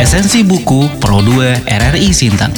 Esensi buku Pro 2 RRI Sintang.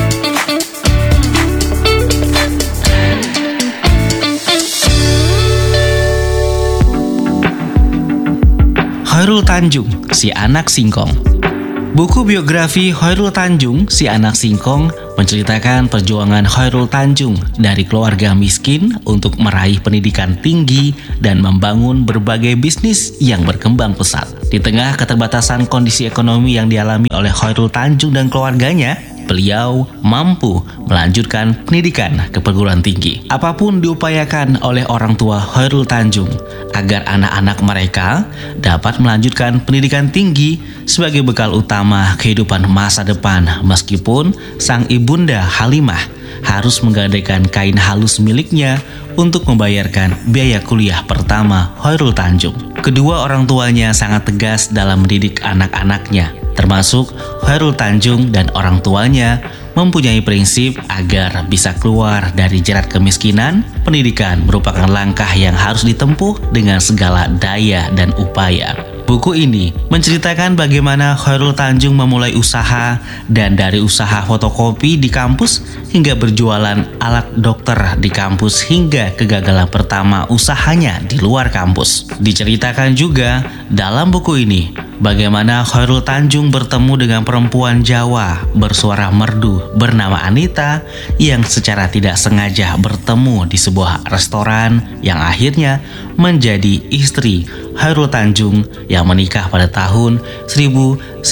Khairul Tanjung, Si Anak Singkong. Buku biografi Khairul Tanjung, Si Anak Singkong menceritakan perjuangan Khairul Tanjung dari keluarga miskin untuk meraih pendidikan tinggi dan membangun berbagai bisnis yang berkembang pesat. Di tengah keterbatasan kondisi ekonomi yang dialami oleh Khairul Tanjung dan keluarganya, beliau mampu melanjutkan pendidikan ke perguruan tinggi. Apapun diupayakan oleh orang tua Khairul Tanjung agar anak-anak mereka dapat melanjutkan pendidikan tinggi sebagai bekal utama kehidupan masa depan, meskipun sang ibunda Halimah harus menggadaikan kain halus miliknya untuk membayarkan biaya kuliah pertama Khairul Tanjung. Kedua orang tuanya sangat tegas dalam mendidik anak-anaknya, termasuk Khairul Tanjung dan orang tuanya mempunyai prinsip agar bisa keluar dari jerat kemiskinan. Pendidikan merupakan langkah yang harus ditempuh dengan segala daya dan upaya. Buku ini menceritakan bagaimana Khairul Tanjung memulai usaha, dan dari usaha fotokopi di kampus hingga berjualan alat dokter di kampus hingga kegagalan pertama usahanya di luar kampus. Diceritakan juga dalam buku ini bagaimana Khairul Tanjung bertemu dengan perempuan Jawa bersuara merdu bernama Anita yang secara tidak sengaja bertemu di sebuah restoran yang akhirnya menjadi istri Khairul Tanjung yang menikah pada tahun 1994.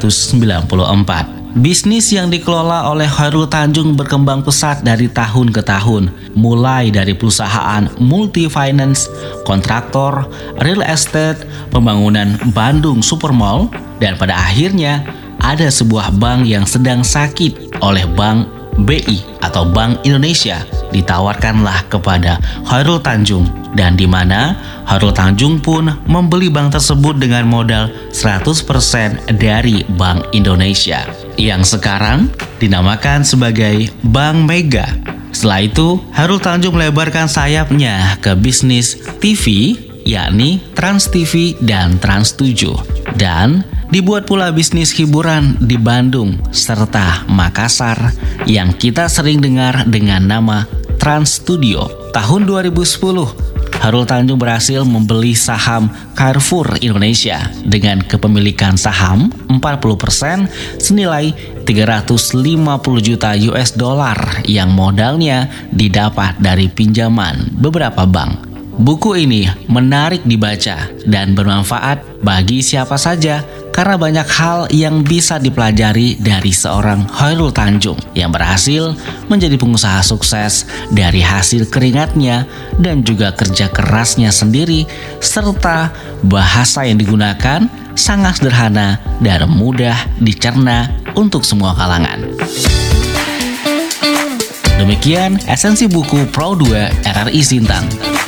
Bisnis yang dikelola oleh Khairul Tanjung berkembang pesat dari tahun ke tahun, mulai dari perusahaan multi-finance, kontraktor, real estate, pembangunan Bandung Supermall, dan pada akhirnya ada sebuah bank yang sedang sakit oleh Bank BI atau Bank Indonesia ditawarkanlah kepada Khairul Tanjung, dan di mana Khairul Tanjung pun membeli bank tersebut dengan modal 100% dari Bank Indonesia yang sekarang dinamakan sebagai Bank Mega. Setelah itu, Khairul Tanjung melebarkan sayapnya ke bisnis TV, yakni Trans TV dan Trans 7, dan dibuat pula bisnis hiburan di Bandung serta Makassar yang kita sering dengar dengan nama Trans Studio. Tahun 2010, Khairul Tanjung berhasil membeli saham Carrefour Indonesia dengan kepemilikan saham 40% senilai 350 juta US dollar yang modalnya didapat dari pinjaman beberapa bank. Buku ini menarik dibaca dan bermanfaat bagi siapa saja karena banyak hal yang bisa dipelajari dari seorang Khairul Tanjung yang berhasil menjadi pengusaha sukses dari hasil keringatnya dan juga kerja kerasnya sendiri, serta bahasa yang digunakan sangat sederhana dan mudah dicerna untuk semua kalangan. Demikian esensi buku Pro 2 RRI Sintang.